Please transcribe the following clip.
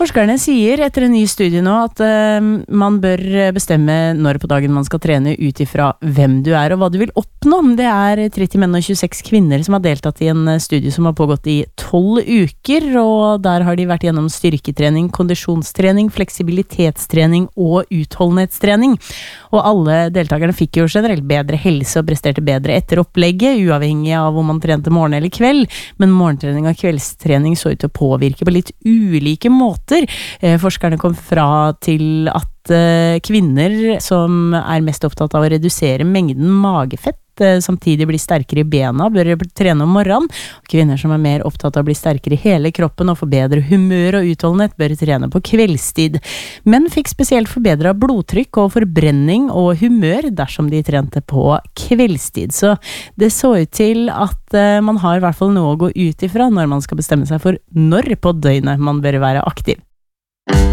Forskerne sier etter en ny studie nå at man bør bestemme når på dagen man skal trene ut ifra hvem du og hva du vil oppnå. Det 30 menn og 26 kvinner som har deltatt i en studie som har pågått i 12 uker, og der har de vært gjennom styrketrening, kondisjonstrening, fleksibilitetstrening og utholdenhetstrening. Og alle deltakerne fikk jo generelt bedre helse og presterte bedre etter opplegget, uavhengig av om man trente morgen eller kveld, men morgentrening og kveldstrening så ut til å påvirke på litt ulike måter. Forskerne kom fra til at kvinner som mest opptatt av å redusere mengden magefett, samtidig bli sterkere i bena, bør trene om morgenen. Kvinner som mer opptatt av å bli sterkere i hele kroppen og få bedre humør og utholdenhet, bør trene på kveldstid. Menn fikk spesielt forbedret blodtrykk og forbrenning og humør dersom de trente på kveldstid. Så det så ut til at man har i hvert fall noe å gå ut ifra når man skal bestemme seg for når på døgnet man bør være aktiv.